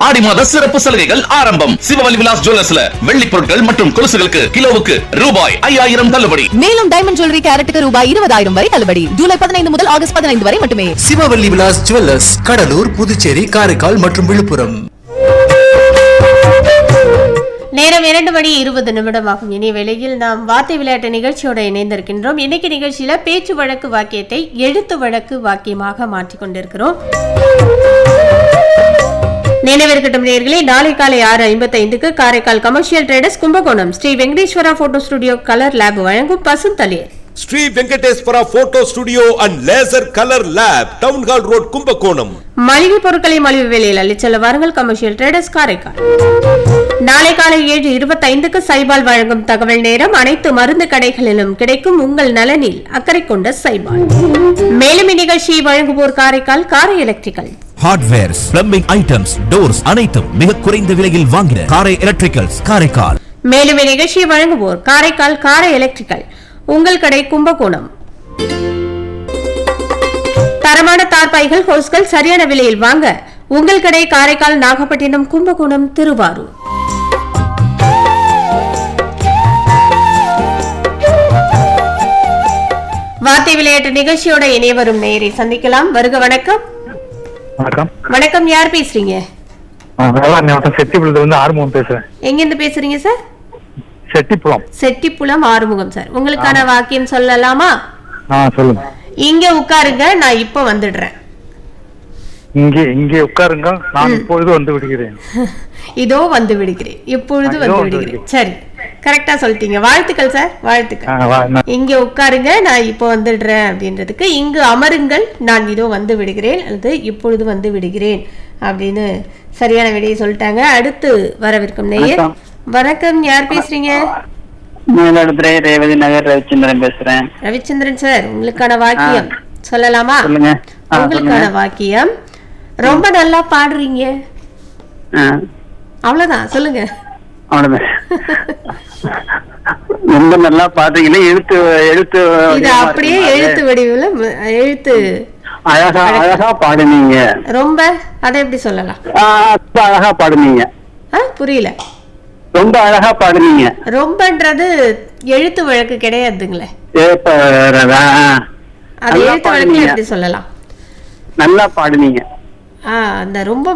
ஆடி மாத சிறப்பு சலுகைகள் ஆரம்பம். சிவவல்லி விலாஸ் ஜுவல்லர்ஸ்ல வெள்ளி பொருட்கள் மற்றும் கொலுசுகளுக்கு கிலோவுக்கு ரூபாய் 5000 தள்ளுபடி. மேலும் டைமண்ட் ஜுவல்லரி கேரட்டுக்கு ரூபாய் 20000 வரை தள்ளுபடி. ஜூலை 15 முதல் ஆகஸ்ட் 15 வரை மட்டுமே. சிவவல்லி விலாஸ் ஜுவல்லர்ஸ், கடலூர், புதுச்சேரி, காரைக்கால் மற்றும் விழுப்புரம். நேரம் 2:20 ஆகும். இனி வேளையில் நாம் வார்த்தை விளையாட்டு நிகழ்ச்சியோட இணைந்திருக்கின்றோம். இன்னைக்கு நிகழ்ச்சியில பேச்சு வழக்கு வாக்கியத்தை எழுத்து வழக்கு வாக்கியமாக மாற்றிக் கொண்டிருக்கிறோம். நினைவிருக்கட்டும் நேயர்களே, நாளை காலை 6:55க்கு Karaikal commercial traders Kumbakonam Sri Venkateswara photo studio colour lab வழங்கும் பசுந்தளிர். Sri Venkateswara photo studio and laser colour lab, town hall road, Kumbakonam. மளிகை பொருட்களை மலிவு விலையில் அள்ளிச்செல்ல வாருங்கள், கமர்ஷியல் ட்ரேடர்ஸ் காரைக்கால். நாளை காலை 7:25க்கு சைபால் வழங்கும் தகவல் நேரம். அனைத்து மருந்து கடைகளிலும் கிடைக்கும் உங்கள் நலனில் அக்கறை கொண்ட சைபால். மேலும் இந்நிகழ்ச்சியை வழங்குவோர் காரைக்கால் காரை electrical. Hardwares, plumbing items, doors அனைத்தும் மிக குறைந்த விலையில் வாங்கின காரை எலக்ட்ரிக்கல்ஸ் காரைக்கால். மேலும் இந்நிகழ்ச்சியை வழங்குவோர் காரைக்கால் காரை எலக்ட்ரிக்கல், உங்கள் கடை கும்பகோணம். தரமான தார்பாய்கள், ஹோஸ்கள் சரியான விலையில் வாங்க உங்கள் கடை காரைக்கால், நாகப்பட்டினம், கும்பகோணம், திருவாரூர். வார்த்தை விளையாட்டு நிகழ்ச்சியோட இணைய வரும் நேயரை சந்திக்கலாம். வருக. வணக்கம். வணக்கம். வணக்கம், யார் பேசுறீங்க? செட்டிப்புலத்துல ஆறுமுகம் பேசுறேன். எங்க இருந்து பேசுறீங்க சார்? செட்டிப்புலம். செட்டிப்புலம் ஆறுமுகம் சார். உங்களுக்கான வாக்கியம் சொல்லலாமா? சொல்லுங்க. இங்க உட்காருங்க, நான் இப்ப வந்துடுறேன். இங்கே உட்காருங்க, நான் இப்பொழுது வந்து விடுகிறேன். இதோ வந்து விடுகிறேன், இப்பொழுது வந்து விடுகிறேன். சரி, கரெக்டா சொல்லிட்டீங்க. வாழ்த்துக்கள் சார், வாழ்த்துக்கள். இங்க உட்காருங்க, நான் இப்போ வந்துடுறேன் அப்படின்றதுக்கு இங்கு அமருங்கள், நான் இதோ வந்து விடுகிறேன் அல்லது இப்பொழுது வந்து விடுகிறேன் அப்படின்னு சரியான விடையை சொல்லிட்டாங்க. அடுத்து வரவிருக்கும் நேயர். வணக்கம், யார் பேசுறீங்க? மயிலாடுதுறை ரேவதி நகர் ரவிச்சந்திரன் பேசுறேன். ரவிச்சந்திரன் சார், உங்களுக்கான வாக்கியம் சொல்லலாமா? சொல்லுங்க. உங்களுக்கான வாக்கியம், ரொம்ப நல்லா பாடுறீங்க. அவ்வளவுதான், சொல்லுங்க. அவ்வளவுதான். ரொம்ப நல்லா பாடுறீங்களே. எழுத்து இது அப்படியே எழுத்து வடிவுல எழுத்து அழகா பாடுனீங்க. ரொம்ப அதை எப்படி சொல்லலாம்? அழகா பாடுனீங்க. புரியல. ரொம்ப அழகா பாடுனீங்க. ரொம்பன்றது எழுத்து வழக்கு கிடையாதுங்களே. அது எழுத்து வழக்கு எப்படி சொல்லலாம்? நல்லா பாடுனீங்க. அந்த ரொம்ப